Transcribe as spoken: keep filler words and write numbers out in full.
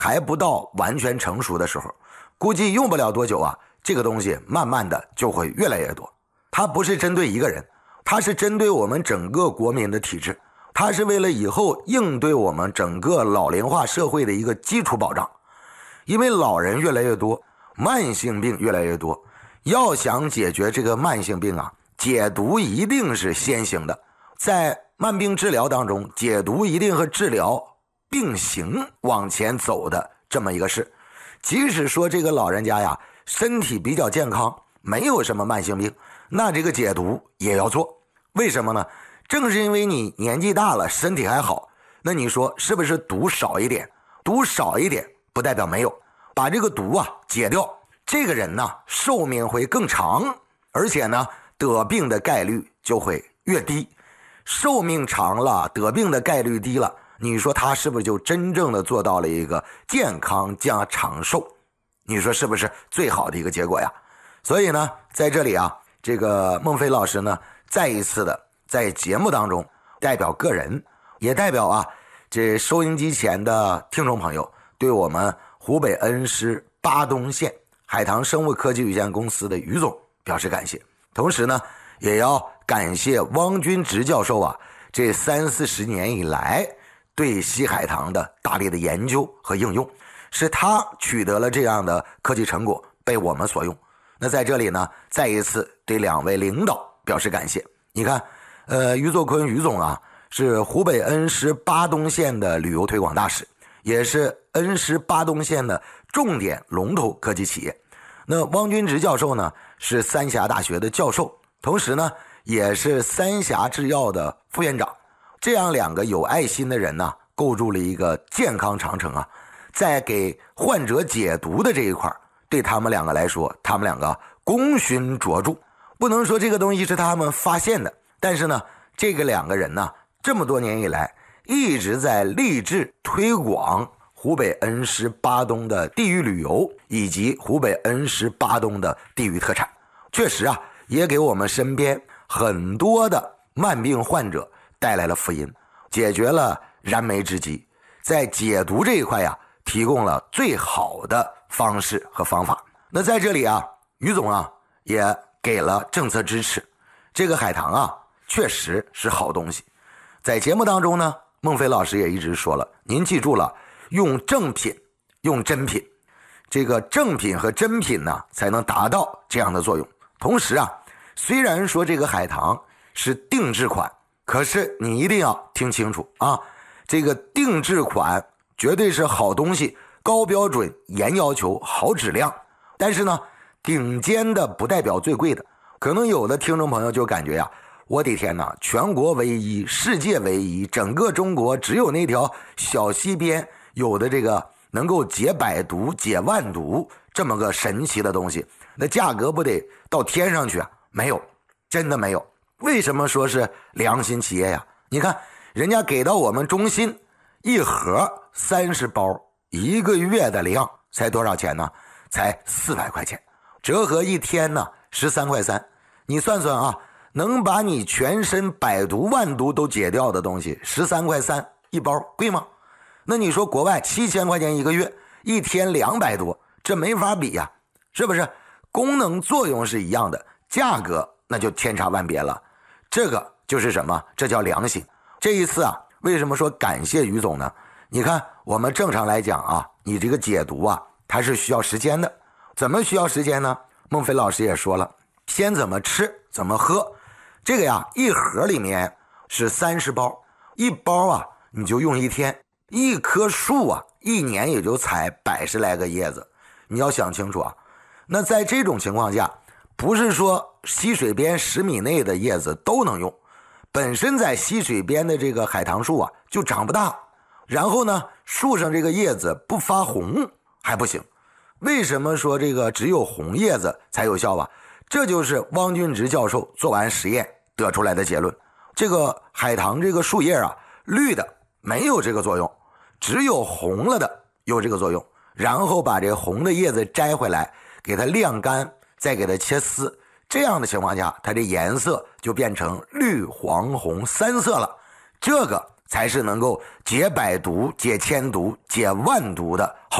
还不到完全成熟的时候，估计用不了多久啊，这个东西慢慢的就会越来越多。它不是针对一个人，它是针对我们整个国民的体制，它是为了以后应对我们整个老龄化社会的一个基础保障。因为老人越来越多，慢性病越来越多，要想解决这个慢性病啊，解毒一定是先行的。在慢病治疗当中，解毒一定和治疗并行往前走的这么一个事。即使说这个老人家呀身体比较健康，没有什么慢性病，那这个解毒也要做。为什么呢？正是因为你年纪大了，身体还好，那你说是不是毒少一点？毒少一点不代表没有，把这个毒啊解掉，这个人呢寿命会更长，而且呢得病的概率就会越低。寿命长了，得病的概率低了，你说他是不是就真正的做到了一个健康加长寿？你说是不是最好的一个结果呀？所以呢，在这里啊，这个孟非老师呢，再一次的在节目当中，代表个人，也代表啊这收音机前的听众朋友，对我们湖北恩施巴东县海棠生物科技有限公司的于总表示感谢。同时呢，也要感谢汪军直教授啊，这三四十年以来对西海棠的大力的研究和应用，是他取得了这样的科技成果，被我们所用。那在这里呢，再一次对两位领导表示感谢。你看，呃，于作坤于总啊，是湖北恩施巴东县的旅游推广大使，也是恩施巴东县的重点龙头科技企业。那汪军直教授呢，是三峡大学的教授，同时呢，也是三峡制药的副院长。这样两个有爱心的人呢，构筑了一个健康长城啊。在给患者解毒的这一块，对他们两个来说，他们两个功勋卓著。不能说这个东西是他们发现的，但是呢，这个两个人呢，这么多年以来一直在励志推广湖北恩施巴东的地域旅游以及湖北恩施巴东的地域特产。确实啊，也给我们身边很多的慢病患者带来了福音，解决了燃眉之急，在解毒这一块呀、啊，提供了最好的方式和方法。那在这里啊，于总啊也给了政策支持。这个海棠啊确实是好东西。在节目当中呢，孟非老师也一直说了，您记住了，用正品，用真品，这个正品和真品呢才能达到这样的作用。同时啊，虽然说这个海棠是定制款，可是你一定要听清楚啊，这个定制款绝对是好东西，高标准、严要求、好质量。但是呢，顶尖的不代表最贵的。可能有的听众朋友就感觉呀、啊，我的天哪，全国唯一，世界唯一，整个中国只有那条小溪边有的这个能够解百毒、解万毒这么个神奇的东西，那价格不得到天上去啊？没有，真的没有。为什么说是良心企业呀？你看人家给到我们中心一盒三十包，一个月的量才多少钱呢？才四百块钱，折合一天呢十三块三。你算算啊，能把你全身百毒万毒都解掉的东西，十三块三一包，贵吗？那你说国外七千块钱一个月，一天两百多，这没法比呀、啊，是不是？功能作用是一样的，价格那就天差万别了。这个就是什么？这叫良心。这一次啊，为什么说感谢于总呢？你看我们正常来讲啊，你这个解毒啊，它是需要时间的。怎么需要时间呢？孟非老师也说了，先怎么吃怎么喝。这个呀，一盒里面是三十包，一包啊你就用一天，一棵树啊一年也就采百十来个叶子。你要想清楚啊。那在这种情况下，不是说溪水边十米内的叶子都能用，本身在溪水边的这个海棠树啊就长不大，然后呢树上这个叶子不发红还不行。为什么说这个只有红叶子才有效吧？这就是汪军直教授做完实验得出来的结论。这个海棠这个树叶啊，绿的没有这个作用，只有红了的有这个作用。然后把这个红的叶子摘回来，给它晾干，再给它切丝，这样的情况下，它的颜色就变成绿黄红三色了。这个才是能够解百毒、解千毒、解万毒的好